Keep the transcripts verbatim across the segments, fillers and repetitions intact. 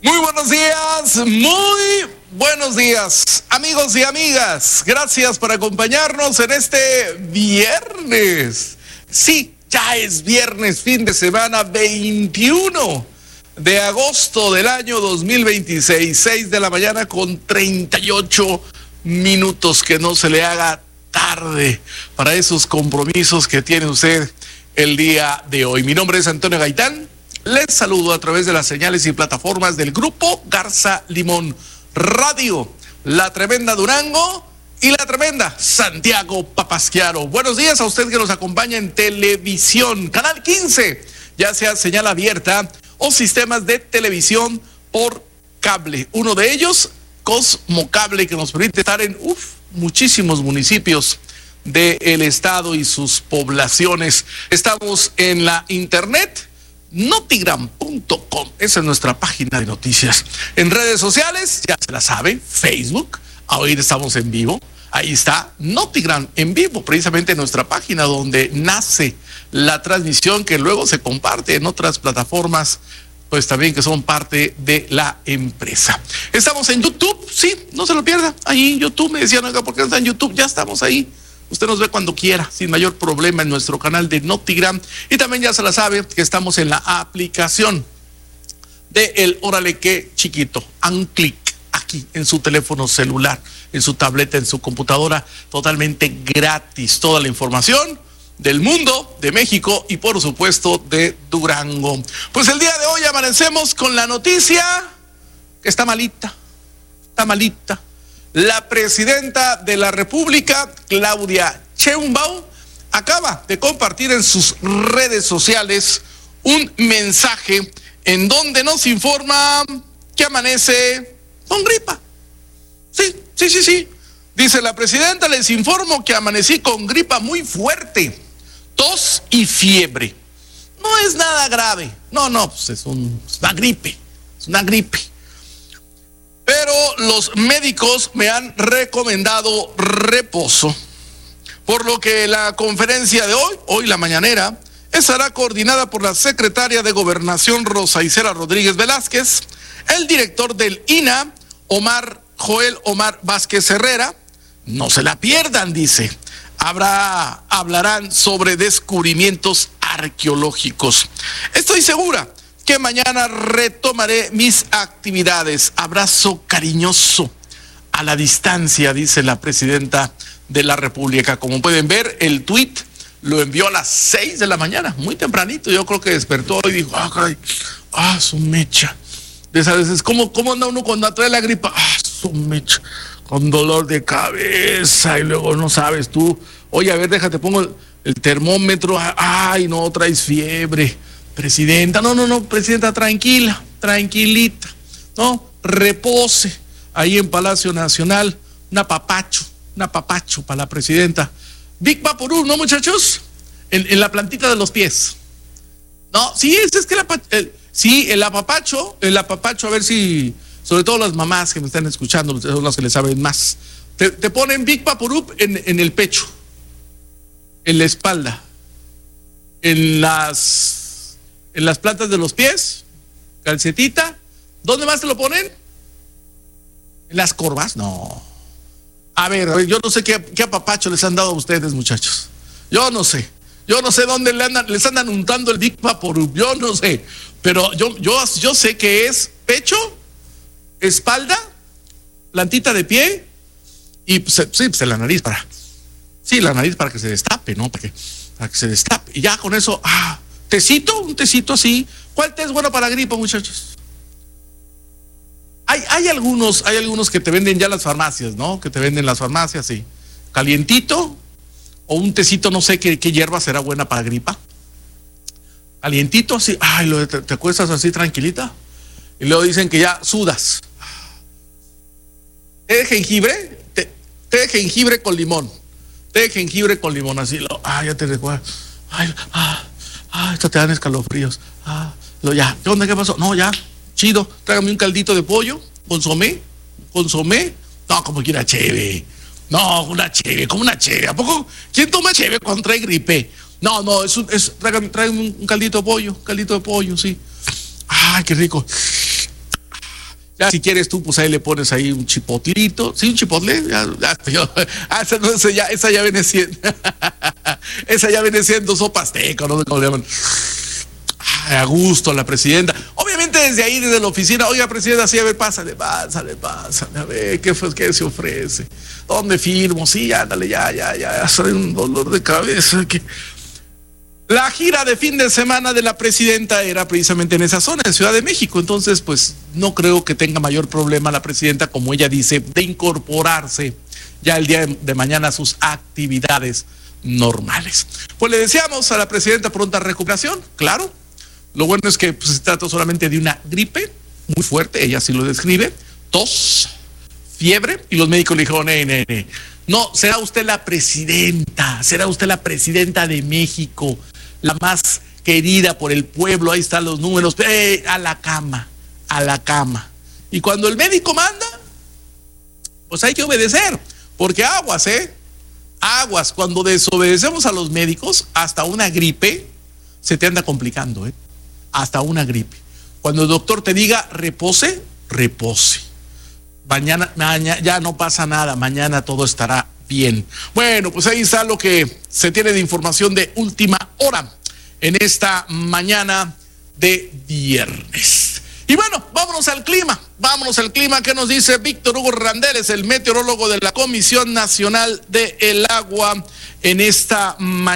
Muy buenos días, muy buenos días, amigos y amigas. Gracias por acompañarnos en este viernes. Sí, ya es viernes, fin de semana veintiuno de agosto del año dos mil veintiséis, seis de la mañana con treinta y ocho minutos. Que no se le haga tarde para esos compromisos que tiene usted el día de hoy. Mi nombre es Antonio Gaitán. Les saludo a través de las señales y plataformas del Grupo Garza Limón Radio, La Tremenda Durango y La Tremenda Santiago Papasquiaro. Buenos días a usted que nos acompaña en televisión, Canal quince, ya sea señal abierta o sistemas de televisión por cable. Uno de ellos, Cosmocable, que nos permite estar en uf, muchísimos municipios del estado y sus poblaciones. Estamos en la internet, notigram punto com, esa es nuestra página de noticias. En redes sociales, ya se la sabe, Facebook, hoy estamos en vivo, ahí está Notigram en vivo, precisamente nuestra página donde nace la transmisión que luego se comparte en otras plataformas, pues también que son parte de la empresa. Estamos en YouTube, sí, no se lo pierda, ahí en YouTube. Me decían, oiga, ¿por qué no está en YouTube? Ya estamos ahí. Usted nos ve cuando quiera, sin mayor problema, en nuestro canal de Notigram. Y también ya se la sabe que estamos en la aplicación de El Órale Qué Chiquito. A un clic aquí en su teléfono celular, en su tableta, en su computadora, totalmente gratis. Toda la información del mundo, de México y por supuesto de Durango. Pues el día de hoy amanecemos con la noticia que está malita, está malita. La presidenta de la República, Claudia Sheinbaum, acaba de compartir en sus redes sociales un mensaje en donde nos informa que amanece con gripa. Sí, sí, sí, sí. Dice la presidenta, les informo que amanecí con gripa muy fuerte, tos y fiebre. No es nada grave. No, no, pues es, un, es una gripe, es una gripe. Pero los médicos me han recomendado reposo, por lo que la conferencia de hoy, hoy la mañanera, estará coordinada por la secretaria de Gobernación, Rosa Isela Rodríguez Velázquez, el director del I N A, Omar Joel Omar Vázquez Herrera. No se la pierdan, dice. Habrá, hablarán sobre descubrimientos arqueológicos. Estoy segura que mañana retomaré mis actividades. Abrazo cariñoso a la distancia, dice la presidenta de la República. Como pueden ver, el tuit lo envió a las seis de la mañana, muy tempranito. Yo creo que despertó y dijo, ah, caray, ah, su mecha. De esas veces, ¿cómo, cómo anda uno cuando trae la gripa? Ah, su mecha, con dolor de cabeza y luego no sabes tú. Oye, a ver, déjate, pongo el, el termómetro. Ay, no, traes fiebre. Presidenta, no, no, no, presidenta, tranquila, tranquilita, ¿no? Repose ahí en Palacio Nacional, un apapacho, un apapacho para la presidenta. Big Vaporub, ¿no, muchachos? En, en la plantita de los pies. No, sí, es, es que el, el, sí, el apapacho, el apapacho, a ver si, sobre todo las mamás que me están escuchando, son las que le saben más, te, te ponen Big Vaporub en, en el pecho, en la espalda, en las... en las plantas de los pies, calcetita. ¿Dónde más te lo ponen? ¿En las corvas? No. A ver, yo no sé qué, qué apapacho les han dado a ustedes, muchachos. Yo no sé. Yo no sé dónde le andan, les andan untando el Big Vaporub. Yo no sé. Pero yo, yo, yo sé que es pecho, espalda, plantita de pie y pues, sí, pues la nariz para... Sí, la nariz para que se destape, ¿no? Para que, para que se destape. Y ya con eso... ah, tecito, un tecito así. ¿Cuál té es bueno para la gripa, muchachos? Hay, hay algunos, hay algunos que te venden ya las farmacias, ¿no? Que te venden las farmacias, sí. Calientito, o un tecito, no sé qué, qué hierba será buena para gripa. Calientito, así, ay, lo, te, te acuestas así tranquilita. Y luego dicen que ya sudas. Té de jengibre, té, té de jengibre con limón. Té de jengibre con limón, así, lo, ay, ya te recuerdo. Ay, ah. Ah, esto te dan escalofríos. Ah, lo ya. ¿Qué onda? ¿Qué pasó? No, ya. Chido. Tráigame un caldito de pollo. Consomé. Consomé. No, como quiera cheve. No, una cheve, como una cheve. ¿A poco? ¿Quién toma cheve cuando trae gripe? No, no, es un, es, tráigame, tráigame un caldito de pollo. Un caldito de pollo, sí. Ay, qué rico. Ya si quieres tú, pues ahí le pones ahí un chipotlito. ¿Sí, un chipotle? Ya, ya, yo, ah, esa, no, esa, ya, esa ya viene siendo, esa ya viene siendo sopa azteca, ¿no? ¿Cómo le llaman? Ay, a gusto a la presidenta. Obviamente desde ahí, desde la oficina, oiga, presidenta, sí, a ver, pásale, pásale, pásale, a ver, ¿qué, fue, qué se ofrece? ¿Dónde firmo? Sí, ándale, ya, ya, ya, ya, soy un dolor de cabeza. Que... La gira de fin de semana de la presidenta era precisamente en esa zona, en Ciudad de México. Entonces, pues, no creo que tenga mayor problema la presidenta, como ella dice, de incorporarse ya el día de mañana a sus actividades normales. Pues le deseamos a la presidenta pronta recuperación, claro. Lo bueno es que pues, se trata solamente de una gripe muy fuerte, ella sí lo describe, tos, fiebre, y los médicos le dijeron, ne, ne, ne. No, será usted la presidenta, será usted la presidenta de México, la más querida por el pueblo, ahí están los números, eh, a la cama, a la cama. Y cuando el médico manda, pues hay que obedecer, porque aguas, ¿eh? Aguas, cuando desobedecemos a los médicos, hasta una gripe se te anda complicando, ¿eh? Hasta una gripe. Cuando el doctor te diga repose, repose. Mañana, mañana ya no pasa nada, mañana todo estará bien. Bueno, pues ahí está lo que se tiene de información de última hora en esta mañana de viernes. Y bueno, vámonos al clima, vámonos al clima. ¿Qué nos dice Víctor Hugo Randeles, el meteorólogo de la Comisión Nacional del Agua en esta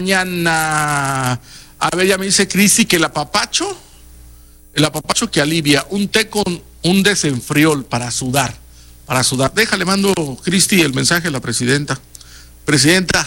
mañana? A ver, ya me dice Cristi que el apapacho, el apapacho que alivia, un té con un desenfriol para sudar, para sudar. Déjale, mando, Cristi, el mensaje a la presidenta. Presidenta,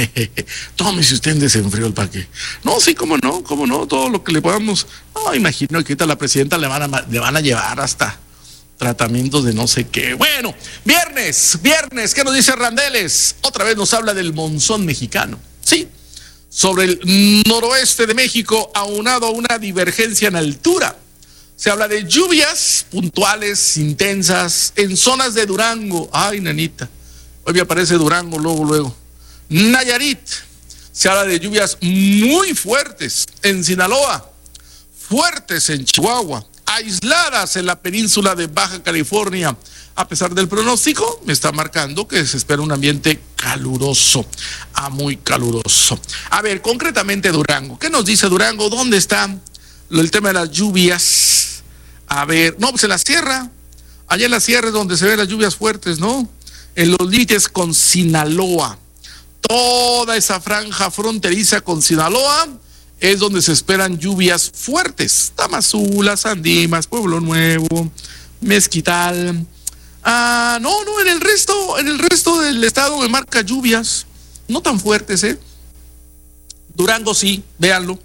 tómese usted un desenfriol para qué. No, sí, cómo no, cómo no, todo lo que le podamos. No, imagino que ahorita a la presidenta le van a, le van a llevar hasta tratamientos de no sé qué. Bueno, viernes, viernes, ¿qué nos dice Randeles? Otra vez nos habla del monzón mexicano. Sí. Sobre el noroeste de México, aunado a una divergencia en altura. Se habla de lluvias puntuales, intensas, en zonas de Durango. Ay, nanita, hoy me aparece Durango luego, luego. Nayarit, se habla de lluvias muy fuertes en Sinaloa, fuertes en Chihuahua, aisladas en la península de Baja California. A pesar del pronóstico, me está marcando que se espera un ambiente caluroso, a muy caluroso. A ver, concretamente Durango. ¿Qué nos dice Durango? ¿Dónde está el tema de las lluvias? A ver, no, pues en la sierra. Allá en la sierra es donde se ven las lluvias fuertes, ¿no? En los límites con Sinaloa. Toda esa franja fronteriza con Sinaloa es donde se esperan lluvias fuertes. Tamazula, Sandimas, Pueblo Nuevo, Mezquital. Ah, no, no, en el resto, en el resto del estado me marca lluvias, no tan fuertes, ¿eh? Durango sí, véanlo.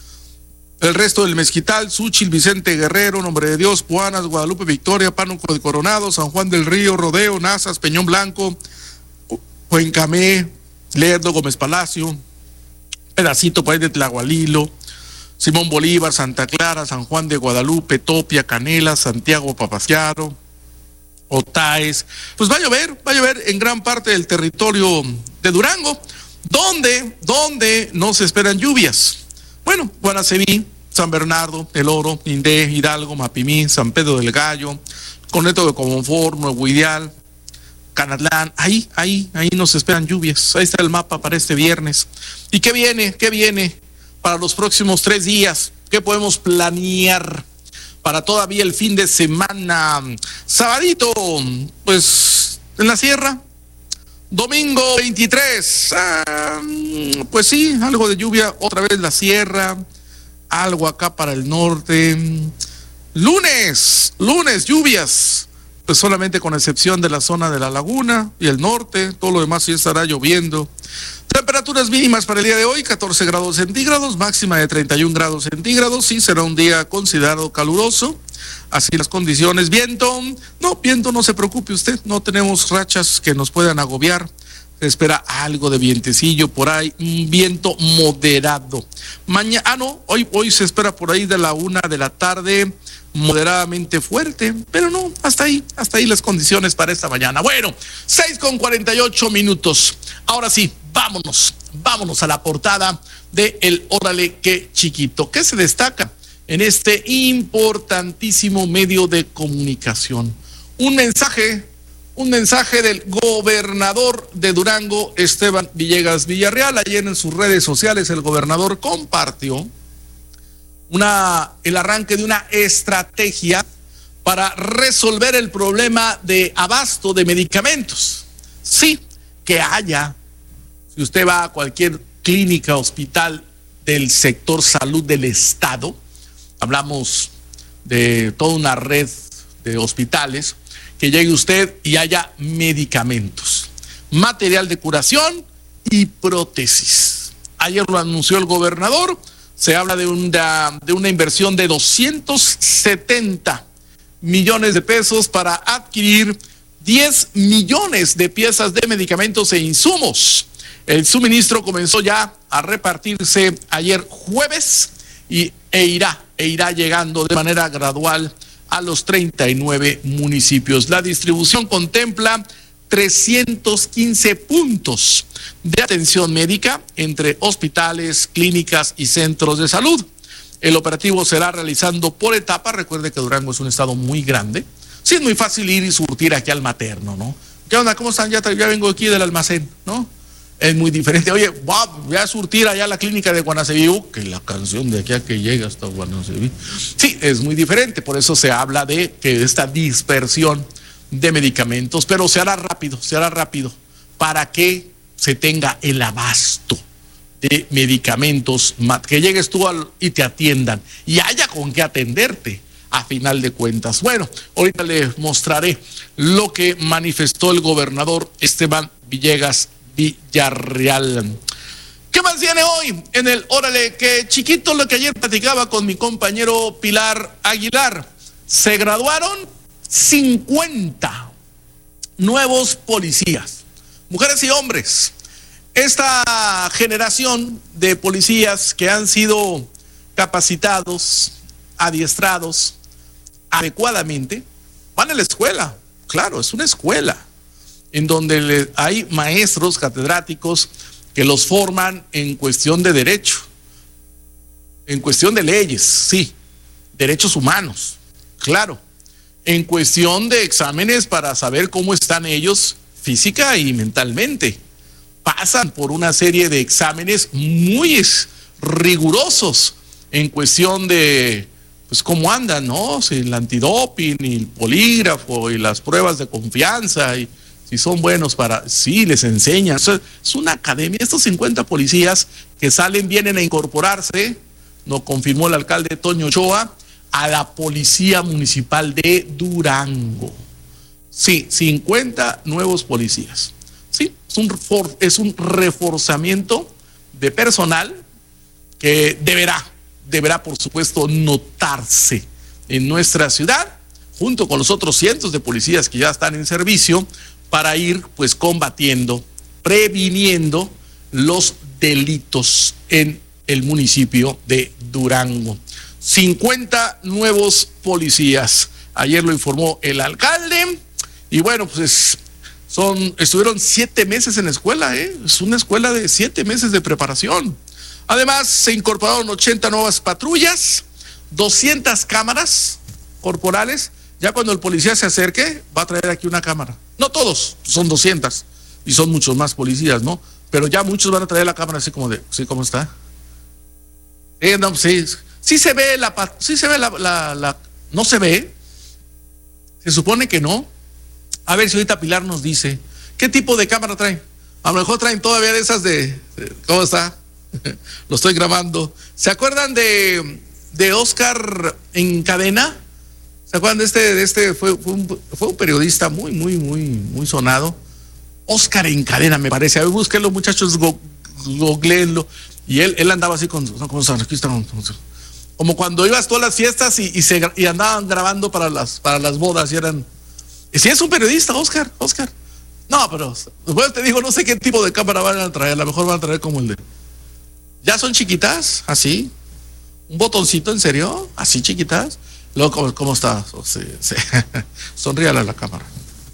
El resto del Mezquital, Xúchitl, Vicente Guerrero, Nombre de Dios, Puanas, Guadalupe Victoria, Pánuco de Coronado, San Juan del Río, Rodeo, Nazas, Peñón Blanco, Cuencamé, Lerdo, Gómez Palacio, pedacito por ahí de Tlahualilo, Simón Bolívar, Santa Clara, San Juan de Guadalupe, Topia, Canela, Santiago Papasquiaro, Otaes. Pues va a llover, va a llover en gran parte del territorio de Durango, donde, donde no se esperan lluvias. Bueno, Guanaceví, San Bernardo, El Oro, Indé, Hidalgo, Mapimí, San Pedro del Gallo, Corneto de Comonfort, Nuevo Ideal, Canatlán, ahí, ahí, ahí nos esperan lluvias. Ahí está el mapa para este viernes. ¿Y qué viene? ¿Qué viene para los próximos tres días? ¿Qué podemos planear para todavía el fin de semana? Sabadito, pues en la sierra. Domingo veintitrés, ah, pues sí, algo de lluvia, otra vez la sierra, algo acá para el norte. Lunes, lunes, lluvias, pues solamente con excepción de la zona de la laguna y el norte, todo lo demás sí estará lloviendo. Temperaturas mínimas para el día de hoy, catorce grados centígrados, máxima de treinta y un grados centígrados, sí será un día considerado caluroso, así las condiciones. Viento, no, viento no se preocupe usted, no tenemos rachas que nos puedan agobiar, se espera algo de vientecillo por ahí, un viento moderado. Mañana, ah no, hoy, hoy se espera por ahí de la una de la tarde, moderadamente fuerte, pero no, hasta ahí, hasta ahí las condiciones para esta mañana. Bueno, seis con cuarenta y ocho minutos. Ahora sí, vámonos, vámonos a la portada de el Órale Qué Chiquito. ¿Qué se destaca en este importantísimo medio de comunicación. Un mensaje, un mensaje del gobernador de Durango, Esteban Villegas Villarreal. Ayer en sus redes sociales el gobernador compartió una, el arranque de una estrategia para resolver el problema de abasto de medicamentos. Sí, que haya, si usted va a cualquier clínica, hospital del sector salud del estado, hablamos de toda una red de hospitales, que llegue usted y haya medicamentos, material de curación y prótesis. Ayer lo anunció el gobernador, se habla de una, de una inversión de doscientos setenta millones de pesos para adquirir diez millones de piezas de medicamentos e insumos. El suministro comenzó ya a repartirse ayer jueves y, e irá, e irá llegando de manera gradual a los treinta y nueve municipios. La distribución contempla trescientos quince puntos de atención médica entre hospitales, clínicas y centros de salud. El operativo será realizando por etapas. Recuerde que Durango es un estado muy grande. Sí, es muy fácil ir y surtir aquí al materno, ¿no? ¿Qué onda? ¿Cómo están? Ya, ya vengo aquí del almacén, ¿no? Es muy diferente. Oye, voy a surtir allá a la clínica de Guanaceví, que la canción de aquí a que llega hasta Guanaceví. Sí, es muy diferente. Por eso se habla de que esta dispersión de medicamentos, pero se hará rápido, se hará rápido para que se tenga el abasto de medicamentos, que llegues tú al, y te atiendan y haya con qué atenderte a final de cuentas. Bueno, ahorita les mostraré lo que manifestó el gobernador Esteban Villegas Villarreal. ¿Qué más viene hoy en el Órale que Chiquito? Lo que ayer platicaba con mi compañero Pilar Aguilar. Se graduaron cincuenta nuevos policías, mujeres y hombres. Esta generación de policías que han sido capacitados, adiestrados adecuadamente, van a la escuela. Claro, es una escuela en donde hay maestros catedráticos que los forman en cuestión de derecho, en cuestión de leyes, sí, derechos humanos, claro, en cuestión de exámenes para saber cómo están ellos física y mentalmente. Pasan por una serie de exámenes muy rigurosos en cuestión de, pues, cómo andan, ¿no? Si el antidoping y el polígrafo y las pruebas de confianza y si son buenos para, sí, les enseñan. O sea, es una academia. Estos cincuenta policías que salen, vienen a incorporarse, lo confirmó el alcalde Toño Ochoa, a la Policía Municipal de Durango. Sí, cincuenta nuevos policías. Sí, es un, es un reforzamiento de personal que deberá, deberá por supuesto notarse en nuestra ciudad, junto con los otros cientos de policías que ya están en servicio, para ir pues combatiendo, previniendo los delitos en el municipio de Durango. cincuenta nuevos policías. Ayer lo informó el alcalde y bueno, pues son, estuvieron siete meses en la escuela, ¿eh? Es una escuela de siete meses de preparación. Además, se incorporaron ochenta nuevas patrullas, doscientas cámaras corporales. Ya cuando el policía se acerque, va a traer aquí una cámara. No todos, son doscientas y son muchos más policías, ¿no? Pero ya muchos van a traer la cámara así como de, ¿sí cómo está? Eh, no, sí, sí se ve la, sí se ve la, la, la, no se ve. Se supone que no. A ver si ahorita Pilar nos dice, ¿qué tipo de cámara traen? A lo mejor traen todavía de esas de, de ¿cómo está? Lo estoy grabando. ¿Se acuerdan de, de Oscar en Cadena? ¿Se acuerdan de este? De este fue, fue, un, fue un periodista muy, muy, muy, muy sonado. Oscar en Cadena, me parece. A ver, búsquenlo, muchachos, go, googleenlo. Y él, él andaba así con, no, ¿cómo están? Aquí están. Como cuando ibas todas las fiestas y, y, se, y andaban grabando para las, para las bodas y eran. Y si es un periodista, Oscar, Oscar. No, pero después te digo, no sé qué tipo de cámara van a traer. A lo mejor van a traer como el de. ¿Ya son chiquitas? ¿Así? ¿Un botoncito, en serio? ¿Así chiquitas? Luego, ¿cómo, cómo está? Sí, sí. Sonríale a la cámara.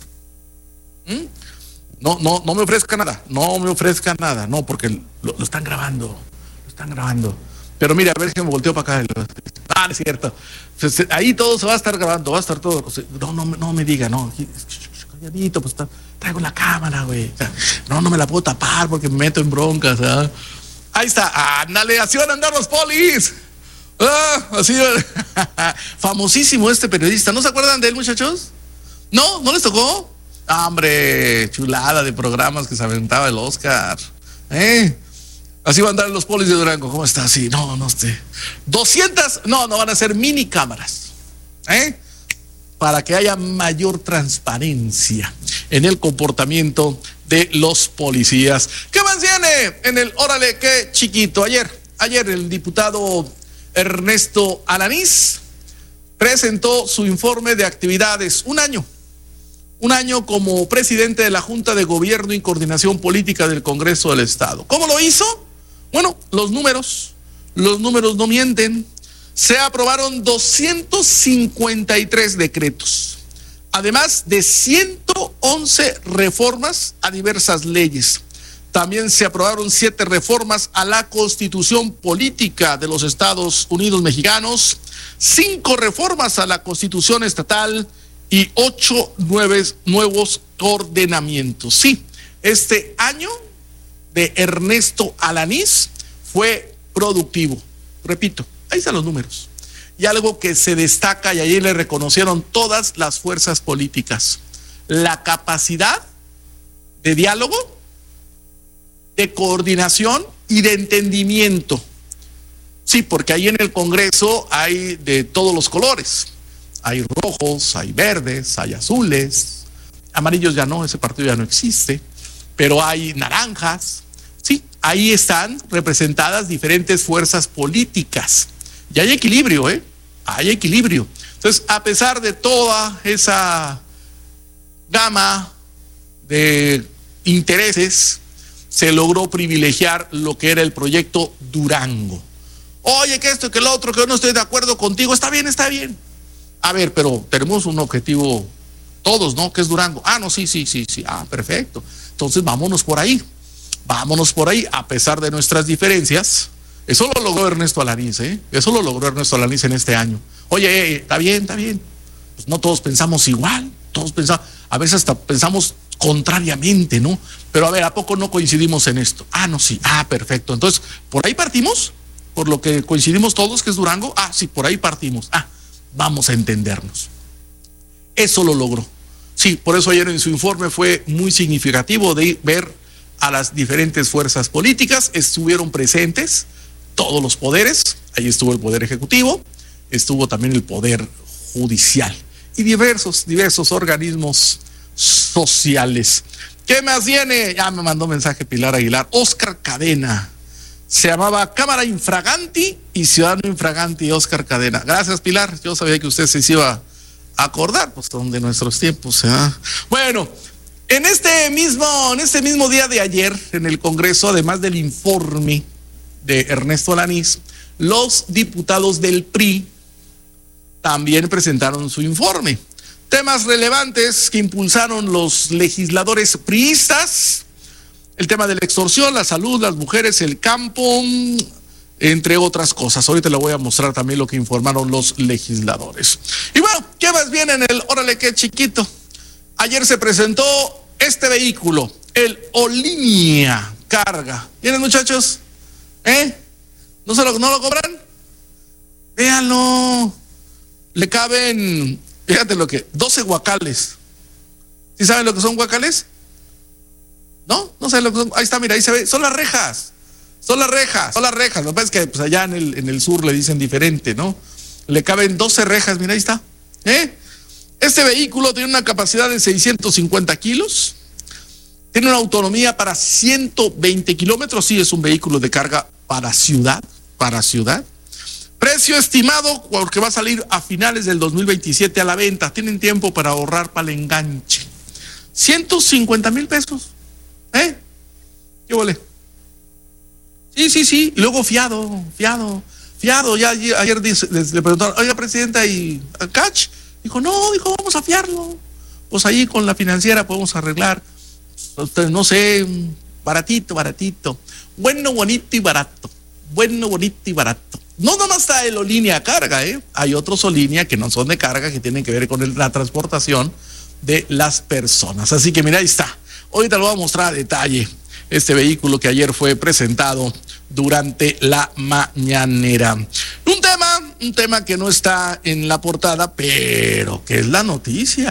¿Mm? No, no, no me ofrezca nada. No me ofrezca nada. No, porque lo, lo están grabando. Lo están grabando. Pero mira, a ver si me volteo para acá. Ah, no es cierto. Pues, ahí todo se va a estar grabando, va a estar todo. No, no, no me diga, no. Calladito, pues traigo la cámara, güey. No, no me la puedo tapar porque me meto en broncas. ¿eh? Ahí está. Ándale, así van a andar los polis. Ah, así. Famosísimo este periodista. ¿No se acuerdan de él, muchachos? ¿No? ¿No les tocó? Ah, hombre, chulada de programas que se aventaba el Oscar. ¿Eh? Así van a andar los polis de Durango. ¿Cómo está? Sí, no, no sé. doscientas, no, no van a ser mini cámaras. ¿Eh? Para que haya mayor transparencia en el comportamiento de los policías. ¿Qué más viene en el órale qué chiquito? Ayer, ayer el diputado Ernesto Alanís presentó su informe de actividades. Un año, un año como presidente de la Junta de Gobierno y Coordinación Política del Congreso del Estado. ¿Cómo lo hizo? Bueno, los números, los números no mienten. Se aprobaron doscientos cincuenta y tres decretos, además de ciento once reformas a diversas leyes. También se aprobaron siete reformas a la Constitución Política de los Estados Unidos Mexicanos, cinco reformas a la Constitución Estatal y ocho nueve, nuevos ordenamientos. Sí, este año de Ernesto Alanís fue productivo. Repito, ahí están los números. Y algo que se destaca, y ayer le reconocieron todas las fuerzas políticas, la capacidad de diálogo, de coordinación y de entendimiento. Sí, porque ahí en el Congreso hay de todos los colores. Hay rojos, hay verdes, hay azules, amarillos ya no, ese partido ya no existe, pero hay naranjas. Sí, ahí están representadas diferentes fuerzas políticas. Y hay equilibrio, ¿eh? Hay equilibrio. Entonces, a pesar de toda esa gama de intereses, se logró privilegiar lo que era el proyecto Durango. Oye, que esto, que lo otro, que yo no estoy de acuerdo contigo. Está bien, está bien. A ver, pero tenemos un objetivo todos, ¿no? Que es Durango. Ah, no, sí, sí, sí, sí. Ah, perfecto. Entonces, vámonos por ahí. Vámonos por ahí, a pesar de nuestras diferencias. Eso lo logró Ernesto Alanís, ¿eh? Eso lo logró Ernesto Alanís en este año. Oye, eh, está bien, está bien. Pues no todos pensamos igual, todos pensamos, a veces hasta pensamos contrariamente, ¿no? Pero a ver, ¿a poco no coincidimos en esto? Ah, no, sí, ah, perfecto. Entonces, ¿por ahí partimos? ¿Por lo que coincidimos todos, que es Durango? Ah, sí, por ahí partimos. Ah, vamos a entendernos. Eso lo logró. Sí, por eso ayer en su informe fue muy significativo de ver a las diferentes fuerzas políticas. Estuvieron presentes todos los poderes, ahí estuvo el Poder Ejecutivo, estuvo también el Poder Judicial y diversos, diversos organismos sociales. ¿Qué más viene? Ya me mandó mensaje Pilar Aguilar. Oscar Cadena. Se llamaba Cámara Infraganti y Ciudadano Infraganti, Oscar Cadena. Gracias, Pilar. Yo sabía que usted se iba a acordar, pues son de nuestros tiempos. ¿eh? Bueno, en este mismo, en este mismo día de ayer, en el Congreso, además del informe de Ernesto Alanís, los diputados del P R I también presentaron su informe. Temas relevantes que impulsaron los legisladores priistas: el tema de la extorsión, la salud, las mujeres, el campo, entre otras cosas. Ahorita le voy a mostrar también lo que informaron los legisladores. Y bueno, ¿qué más viene en el órale qué chiquito? Ayer se presentó este vehículo, el Olinia Carga. ¿Vienen, muchachos? ¿Eh? ¿No, se lo, ¿No lo cobran? Véanlo. Le caben, fíjate lo que, doce guacales. ¿Sí saben lo que son guacales? ¿No? No saben lo que son. Ahí está, mira, ahí se ve. Son las rejas. Son las rejas. Son las rejas. Lo que pasa es que pues, allá en el, en el sur le dicen diferente, ¿no? Le caben doce rejas, mira, ahí está. ¿Eh? Este vehículo tiene una capacidad de seiscientos cincuenta kilos. Tiene una autonomía para ciento veinte kilómetros. Sí, es un vehículo de carga para ciudad, para ciudad. Precio estimado, porque va a salir a finales del dos mil veintisiete a la venta. Tienen tiempo para ahorrar para el enganche. ciento cincuenta mil pesos. ¿Eh? ¿Qué vale? Sí, sí, sí. Luego fiado, fiado, fiado. Ya ayer dice, les, le preguntaron, oiga, presidenta, ¿y catch? Dijo, no, dijo, vamos a fiarlo. Pues ahí con la financiera podemos arreglar, no sé, baratito, baratito. Bueno, bonito y barato. Bueno, bonito y barato. no nomás está el línea carga, ¿eh? Hay otros línea que no son de carga, que tienen que ver con el, la transportación de las personas. Así que mira, ahí está. Ahorita lo voy a mostrar a detalle este vehículo que ayer fue presentado durante la mañanera. Un tema, un tema que no está en la portada, pero que es la noticia.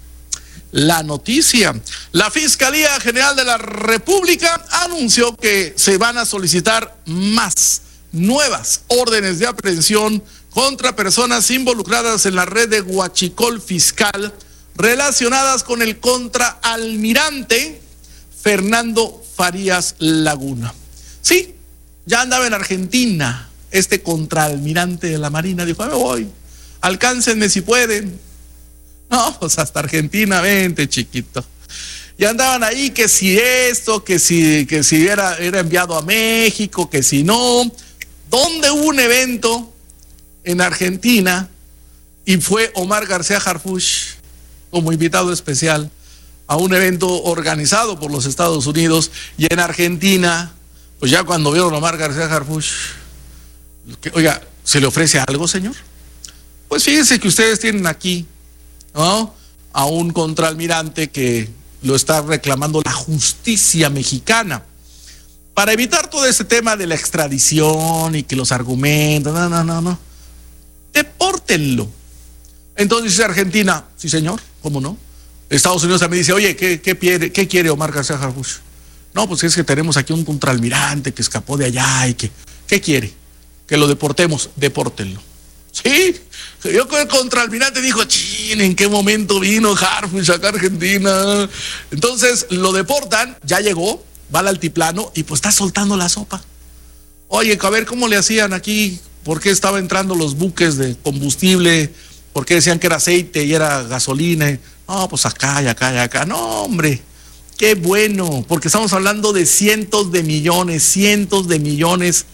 La noticia. La Fiscalía General de la República anunció que se van a solicitar más nuevas órdenes de aprehensión contra personas involucradas en la red de huachicol fiscal relacionadas con el contraalmirante Fernando Farías Laguna. Sí, ya andaba en Argentina este contraalmirante de la Marina, dijo, me voy, alcáncenme si pueden. No, pues hasta Argentina, vente chiquito. Y andaban ahí que si esto, que si, que si era, era enviado a México, que si no. ¿Dónde hubo un evento en Argentina y fue Omar García Harfuch como invitado especial a un evento organizado por los Estados Unidos? Y en Argentina, pues ya cuando vieron a Omar García Harfuch, que, oiga, ¿se le ofrece algo, señor? Pues fíjense que ustedes tienen aquí, ¿no?, a un contraalmirante que lo está reclamando la justicia mexicana. Para evitar todo ese tema de la extradición y que los argumentos, no, no, no, no, depórtenlo. Entonces dice Argentina, sí señor, ¿cómo no? Estados Unidos también dice, oye, ¿qué, qué, quiere, qué quiere Omar García Harfuch? No, pues es que tenemos aquí un contraalmirante que escapó de allá y que, ¿qué quiere? Que lo deportemos, depórtenlo. Sí, yo con el contraalmirante dijo, chin, ¿en qué momento vino Harfuch acá a Argentina? Entonces lo deportan, ya llegó, va al altiplano y pues está soltando la sopa. Oye, a ver cómo le hacían aquí, por qué estaban entrando los buques de combustible, por qué decían que era aceite y era gasolina. No, pues acá y acá y acá. No, hombre, qué bueno, porque estamos hablando de cientos de millones, cientos de millones